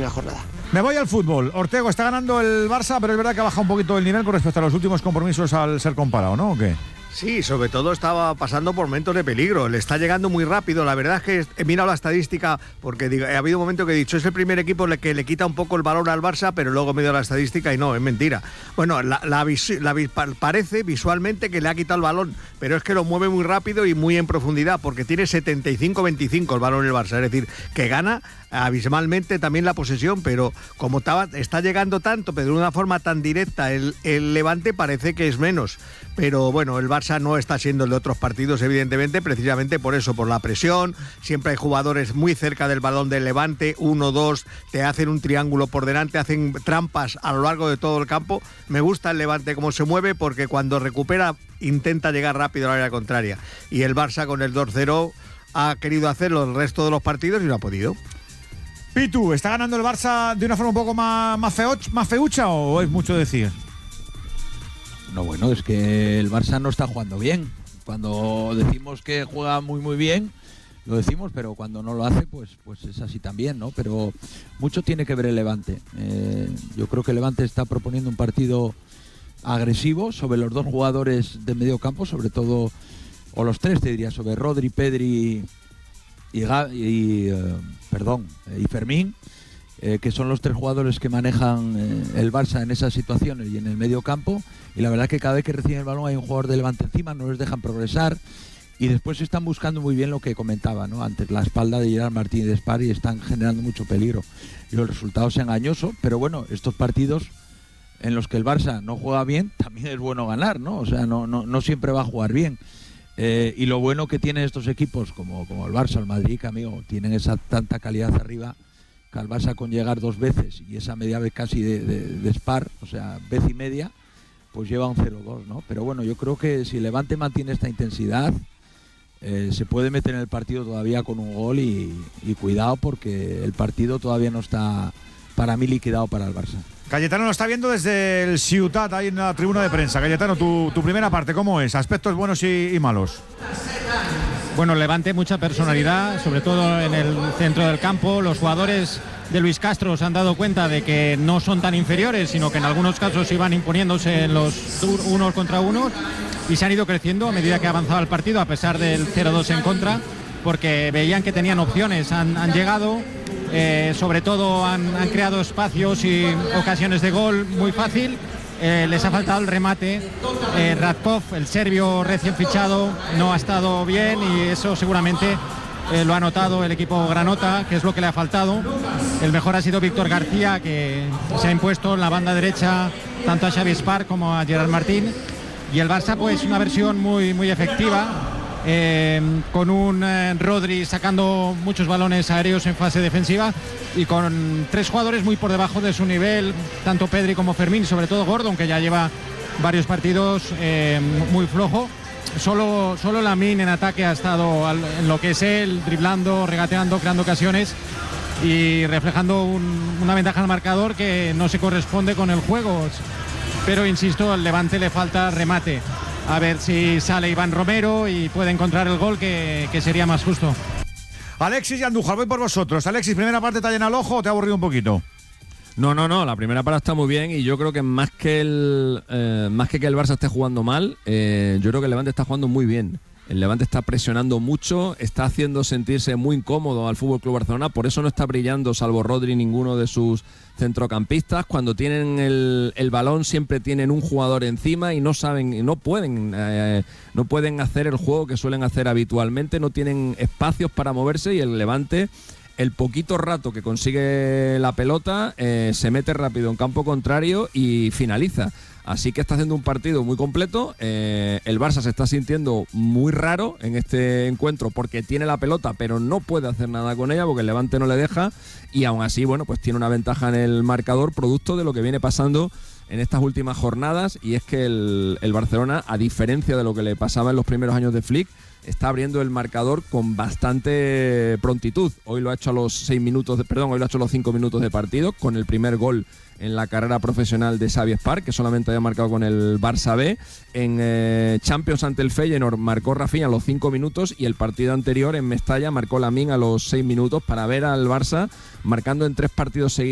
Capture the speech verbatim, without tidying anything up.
primera jornada. Me voy al fútbol. Ortego, está ganando el Barça, pero es verdad que ha bajado un poquito el nivel con respecto a los últimos compromisos al ser comparado, ¿no? ¿O qué? Sí, sobre todo estaba pasando por momentos de peligro, le está llegando muy rápido, la verdad es que he mirado la estadística porque digo, ha habido un momento que he dicho, es el primer equipo que le quita un poco el valor al Barça, pero luego me dio la estadística y no, es mentira. Bueno, la, la, la, parece visualmente que le ha quitado el balón, pero es que lo mueve muy rápido y muy en profundidad, porque tiene setenta y cinco veinticinco el balón el Barça, es decir, que gana abismalmente también la posesión, pero como estaba, está llegando tanto, pero de una forma tan directa el, el Levante parece que es menos, pero bueno, el Barça no está siendo el de otros partidos evidentemente, precisamente por eso, por la presión, siempre hay jugadores muy cerca del balón del Levante, uno, dos, te hacen un triángulo por delante, hacen trampas a lo largo de todo el campo. Me gusta el Levante cómo se mueve, porque cuando recupera intenta llegar rápido a la área contraria, y el Barça con el dos cero ha querido hacerlo el resto de los partidos y no ha podido. Pitu, ¿está ganando el Barça de una forma un poco más, más, feuch, más feucha o es mucho decir? No, bueno, es que el Barça no está jugando bien. Cuando decimos que juega muy muy bien, lo decimos, pero cuando no lo hace, pues, pues es así también, ¿no? Pero mucho tiene que ver el Levante. Eh, yo creo que el Levante está proponiendo un partido agresivo sobre los dos jugadores de medio campo, sobre todo, o los tres te diría, sobre Rodri, Pedri y, y eh, perdón, y Fermín, eh, que son los tres jugadores que manejan eh, el Barça en esas situaciones y en el medio campo, y la verdad que cada vez que reciben el balón hay un jugador de Levante encima, no les dejan progresar, y después están buscando muy bien lo que comentaba, ¿no? Antes la espalda de Gerard Martín y de Spar, y están generando mucho peligro, y el resultado es engañoso, pero bueno, estos partidos en los que el Barça no juega bien, también es bueno ganar, ¿no? O sea, no, no, no siempre va a jugar bien. Eh, y lo bueno que tienen estos equipos como, como el Barça, el Madrid, que, amigo, tienen esa tanta calidad arriba, que al Barça con llegar dos veces y esa media vez casi de, de, de Spar, o sea, vez y media, pues lleva un cero dos, ¿no? Pero bueno, yo creo que si Levante mantiene esta intensidad, eh, se puede meter en el partido todavía con un gol y, y cuidado, porque el partido todavía no está, para mí, liquidado para el Barça. Cayetano lo está viendo desde el Ciutat, ahí en la tribuna de prensa. Cayetano, tu, tu primera parte, ¿cómo es? Aspectos buenos y, y malos. Bueno, Levante, mucha personalidad, sobre todo en el centro del campo. Los jugadores de Luis Castro se han dado cuenta de que no son tan inferiores, sino que en algunos casos iban imponiéndose en los unos contra unos, y se han ido creciendo a medida que avanzaba el partido, a pesar del cero dos en contra, porque veían que tenían opciones, han, han llegado, eh, sobre todo han, han creado espacios y ocasiones de gol muy fácil. Eh, les ha faltado el remate. eh, Radkov, el serbio recién fichado, no ha estado bien, y eso seguramente eh, lo ha notado el equipo granota, que es lo que le ha faltado. El mejor ha sido Víctor García, que se ha impuesto en la banda derecha tanto a Xavi Spar como a Gerard Martín, y el Barça pues una versión muy, muy efectiva. Eh, con un eh, Rodri sacando muchos balones aéreos en fase defensiva, y con tres jugadores muy por debajo de su nivel, tanto Pedri como Fermín, sobre todo Gordon, que ya lleva varios partidos eh, muy flojo. Solo, solo Lamine en ataque ha estado al, en lo que es él, driblando, regateando, creando ocasiones y reflejando un, una ventaja al marcador que no se corresponde con el juego. Pero insisto, al Levante le falta remate. A ver si sale Iván Romero y puede encontrar el gol, que, que sería más justo. Alexis y Andújar, voy por vosotros. Alexis, ¿primera parte te ha llenado el ojo o te ha aburrido un poquito? No, no, no, la primera parte está muy bien, y yo creo que más que el eh, más que que el Barça esté jugando mal, eh, yo creo que el Levante está jugando muy bien. El Levante está presionando mucho, está haciendo sentirse muy incómodo al F C Barcelona, por eso no está brillando, salvo Rodri, ninguno de sus centrocampistas. Cuando tienen el, el balón siempre tienen un jugador encima y no saben, no pueden, eh, no pueden hacer el juego que suelen hacer habitualmente, no tienen espacios para moverse, y el Levante, el poquito rato que consigue la pelota, eh, se mete rápido en campo contrario y finaliza. Así que está haciendo un partido muy completo. Eh, el Barça se está sintiendo muy raro en este encuentro porque tiene la pelota pero no puede hacer nada con ella porque el Levante no le deja, y aún así, bueno, pues tiene una ventaja en el marcador producto de lo que viene pasando en estas últimas jornadas, y es que el, el Barcelona, a diferencia de lo que le pasaba en los primeros años de Flick, está abriendo el marcador con bastante prontitud. Hoy lo ha hecho a los seis minutos de, perdón, hoy lo ha hecho a los cinco minutos de partido, con el primer gol en la carrera profesional de Xavi Spar, que solamente había marcado con el Barça B. En eh, Champions ante el Feyenoord marcó Rafinha a los cinco minutos, y el partido anterior en Mestalla marcó Lamine a los seis minutos, para ver al Barça marcando en tres partidos seguidos